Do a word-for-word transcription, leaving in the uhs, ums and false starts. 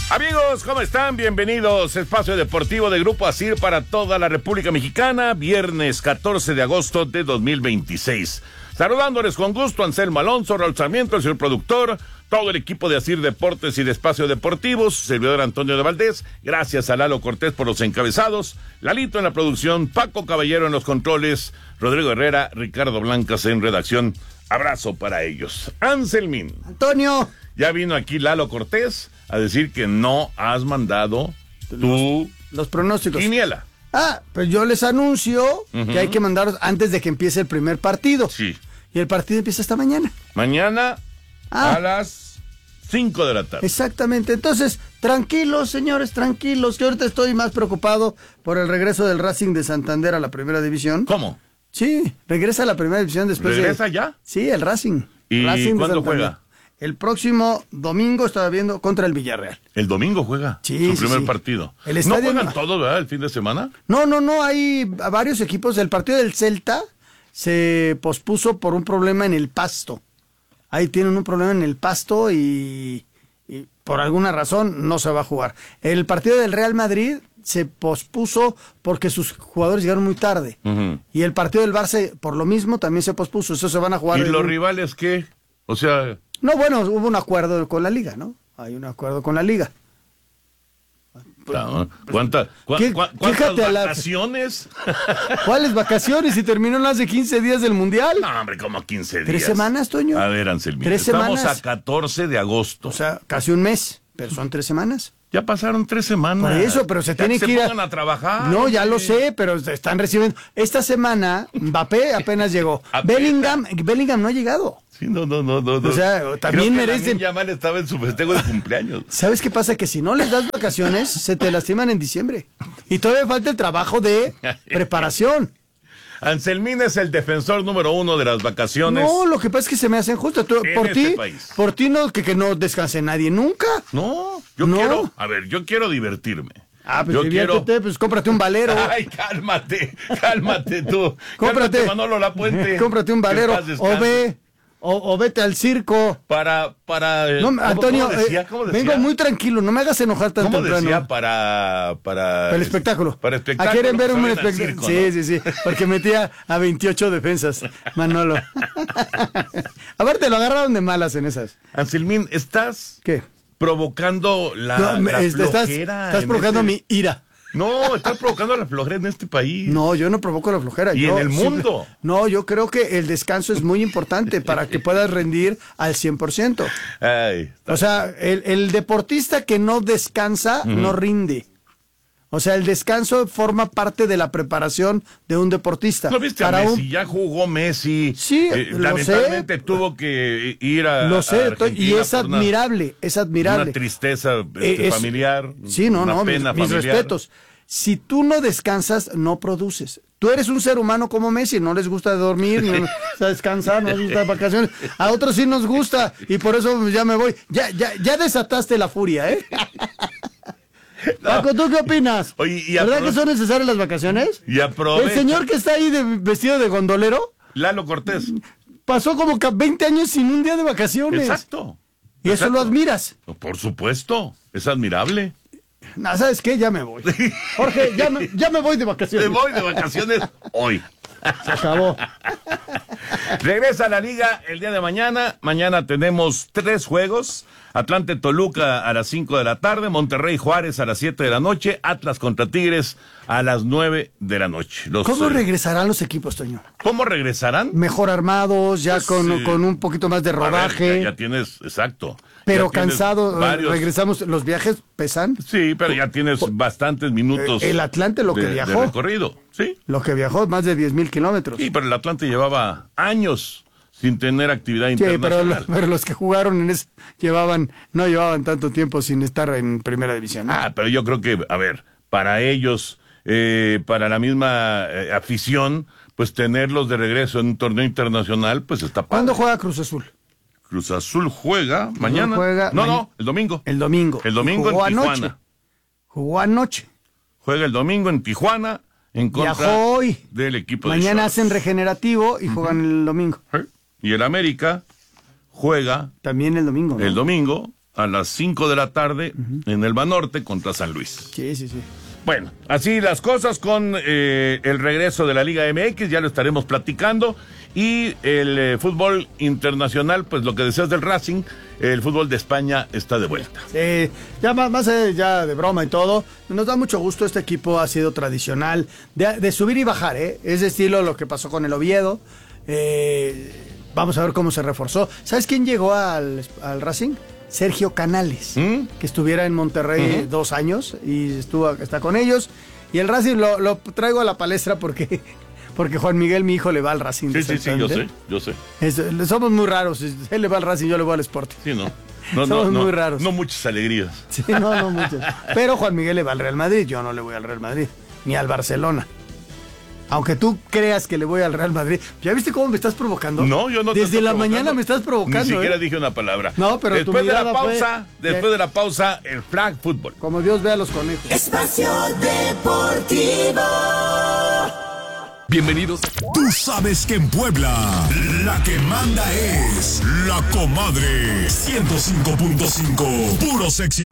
Amigos, ¿cómo están? Bienvenidos. Espacio Deportivo de Grupo Asir para toda la República Mexicana, viernes catorce de agosto de dos mil veintiséis. Saludándoles con gusto, Anselmo Alonso, Raúl Sarmiento, el señor productor, todo el equipo de Asir Deportes y de Espacio Deportivo, su servidor Antonio de Valdés, gracias a Lalo Cortés por los encabezados, Lalito en la producción, Paco Caballero en los controles, Rodrigo Herrera, Ricardo Blancas en redacción. Abrazo para ellos. Anselmín. Antonio. Ya vino aquí Lalo Cortés a decir que no has mandado los, tu los pronósticos. Quiniela. Ah, pues yo les anuncio uh-huh. que hay que mandarlos antes de que empiece el primer partido. Sí. Y el partido empieza esta mañana. Mañana ah. a las cinco de la tarde. Exactamente. Entonces, tranquilos, señores, tranquilos. Que ahorita estoy más preocupado por el regreso del Racing de Santander a la primera división. ¿Cómo? Sí, regresa a la primera división después ¿Regresa de... ya? Sí, el Racing. ¿Y Racing cuándo juega? El próximo domingo estaba viendo contra el Villarreal. ¿El domingo juega? Sí, Su sí, primer sí. partido. El estadio ¿No juegan no... todos, verdad, el fin de semana? No, no, no, hay varios equipos. El partido del Celta se pospuso por un problema en el pasto. Ahí tienen un problema en el pasto y, y por alguna razón no se va a jugar. El partido del Real Madrid se pospuso porque sus jugadores llegaron muy tarde. Uh-huh. Y el partido del Barça, por lo mismo, también se pospuso. Eso se van a jugar. ¿Y los un... rivales qué? O sea... No, bueno, hubo un acuerdo con la liga, ¿no? Hay un acuerdo con la liga. Claro. ¿Cuánta, cua, ¿Qué, cua, ¿Cuántas vacaciones? La... ¿Cuáles vacaciones? Si terminó hace quince días del Mundial. No, hombre, como quince días. ¿Tres semanas, Toño? A ver, Anselmín. ¿Tres Estamos semanas? a catorce de agosto. O sea, casi un mes, pero son tres semanas. Ya pasaron tres semanas. Por eso, pero se ya tienen que que ir se pongan a... a trabajar. No, ya lo sé, pero están recibiendo. Esta semana, Mbappé apenas llegó. Bellingham, Bellingham no ha llegado. Sí, no, no, no, no. O sea, también Creo que merecen. Yamal estaba en su festejo de cumpleaños. ¿Sabes qué pasa? Que si no les das vacaciones, se te lastiman en diciembre. Y todavía falta el trabajo de preparación. Anselmín es el defensor número uno de las vacaciones. No, lo que pasa es que se me hacen justas. Por este ti, país. por ti no, que, que no descanse nadie nunca. No, yo no. quiero, a ver, yo quiero divertirme. Ah, pues yo diviértete, quiero... pues cómprate un valero. Ay, cálmate, cálmate tú. Cómprate, cálmate, Manolo Lapuente. Cómprate un valero o ve... O, o vete al circo. Para, para... No, ¿cómo, Antonio, cómo decía, cómo decía? Vengo muy tranquilo, no me hagas enojar tan ¿Cómo temprano. decía? Para... Para, para el espectáculo. Para espectáculo. ¿A quieren ver un espectáculo? espectáculo? Sí, ¿no? sí, sí, porque metía a veintiocho defensas, Manolo. Aparte, lo agarraron de malas en esas. Anselmín, ¿estás... ¿Qué? Provocando la, no, la estás, flojera. Estás provocando este... mi ira. No, estás provocando la flojera en este país. No, yo no provoco la flojera. Y yo, en el mundo. Sí, no, yo creo que el descanso es muy importante para que puedas rendir al cien por ciento. Ay, o sea, el, el deportista que no descansa, uh-huh. no rinde. O sea, el descanso forma parte de la preparación de un deportista. ¿No viste para a Messi? Un... Ya jugó Messi. Sí, eh, lo lamentablemente sé. tuvo que ir a Lo sé, a Argentina y es admirable, una, es admirable. Una tristeza este, es, familiar. Sí, no, una no, pena mis, mis familiar. respetos. Si tú no descansas, no produces. Tú eres un ser humano como Messi, no les gusta dormir, no les gusta descansar, no les gusta vacaciones. A otros sí nos gusta y por eso ya me voy. Ya, ya, ya desataste la furia, ¿eh? No. Paco, ¿tú qué opinas? Oye, y ¿verdad que son necesarias las vacaciones? Y aprovecha. El señor que está ahí de, vestido de gondolero. Lalo Cortés. Pasó como veinte años sin un día de vacaciones. Exacto. Y Exacto. eso lo admiras. Por supuesto, es admirable. No, ¿sabes qué? Ya me voy. Jorge, ya me, ya me voy de vacaciones. Me voy de vacaciones hoy. Se acabó. Regresa a la liga el día de mañana. Mañana tenemos tres juegos. Atlante Toluca a las cinco de la tarde, Monterrey Juárez a las siete de la noche, Atlas contra Tigres a las nueve de la noche. Los, ¿Cómo eh, regresarán los equipos, Toño? ¿Cómo regresarán? Mejor armados, ya Pues, con, eh, con un poquito más de rodaje. Ver, ya, ya tienes, exacto. Pero cansado, varios... regresamos, ¿los viajes pesan? Sí, pero ya tienes bastantes minutos. El Atlante lo que de, viajó. de recorrido, sí. Lo que viajó, más de diez mil kilómetros. Sí, pero el Atlante llevaba años sin tener actividad sí, internacional. Pero, pero los que jugaron en ese llevaban, no llevaban tanto tiempo sin estar en primera división, ¿no? Ah, pero yo creo que, a ver, para ellos, eh, para la misma eh, afición, pues tenerlos de regreso en un torneo internacional, pues está padre. ¿Cuándo juega Cruz Azul? Cruz Azul juega Cruz mañana. Juega no, ma- no, el domingo. El domingo. El domingo Jugó en Tijuana. Anoche. Jugó anoche. Juega el domingo en Tijuana en contra Viajó hoy. del equipo de Mañana Cholos. hacen regenerativo y juegan el domingo. ¿Eh? Y el América juega También el domingo, ¿no? el domingo a las cinco de la tarde uh-huh. en el Banorte contra San Luis. Sí, sí, sí. Bueno, así las cosas con eh, el regreso de la Liga M X, ya lo estaremos platicando. Y el eh, fútbol internacional, pues lo que decías del Racing, el fútbol de España está de vuelta. Sí, ya más, más eh, ya de broma y todo, nos da mucho gusto. Este equipo ha sido tradicional, de, de subir y bajar, ¿eh? Es de estilo lo que pasó con el Oviedo. Eh, vamos a ver cómo se reforzó. ¿Sabes quién llegó al, al Racing? Sergio Canales, ¿Mm? que estuviera en Monterrey uh-huh. dos años y estuvo está con ellos. Y el Racing lo, lo traigo a la palestra porque... Porque Juan Miguel, mi hijo, le va al Racing. Sí, sí, sí, yo sé, yo sé. Es, somos muy raros. Él le va al Racing, yo le voy al Sporting. Sí, no. no somos no, muy no, raros. No muchas alegrías. Sí, no, no muchas. Pero Juan Miguel le va al Real Madrid, yo no le voy al Real Madrid, ni al Barcelona. Aunque tú creas que le voy al Real Madrid. ¿Ya viste cómo me estás provocando? No, yo no te Desde estoy la provocando. mañana me estás provocando. Ni siquiera ¿eh? dije una palabra. No, pero después tu de la pausa, fue... después de la pausa, el flag fútbol. Como Dios ve a los conejos. Espacio Deportivo. Bienvenidos. Tú sabes que en Puebla la que manda es la comadre ciento cinco punto cinco, puro sexy.